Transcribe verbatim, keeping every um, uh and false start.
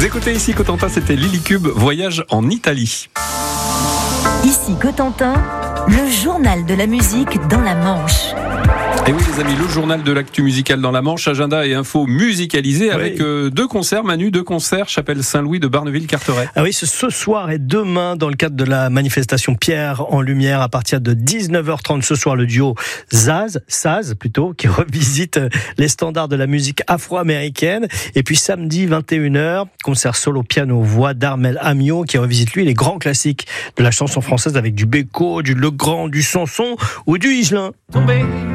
Vous écoutez ici Cotentin, c'était Lily Cube, voyage en Italie. Ici Cotentin, le journal de la musique dans la Manche. Et oui les amis, le journal de l'actu musicale dans la Manche, agenda et infos musicalisés avec oui. euh, deux concerts, Manu, deux concerts, Chapelle Saint-Louis de Barneville-Carteret. Ah oui, c'est ce soir et demain dans le cadre de la manifestation Pierre en Lumière à partir de dix-neuf heures trente ce soir, le duo Zaz, Saz plutôt, qui revisite les standards de la musique afro-américaine. Et puis samedi vingt et une heures, concert solo piano voix d'Armel Amiot qui revisite lui les grands classiques de la chanson française avec du Bécaud, du Legrand, du Sanson ou du Higelin. Tombé.